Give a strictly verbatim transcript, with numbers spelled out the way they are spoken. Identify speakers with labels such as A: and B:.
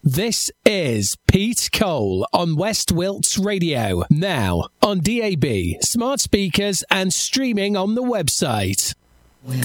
A: This is Pete Cole on West Wilts Radio. Now on D A B, smart speakers and streaming on the website.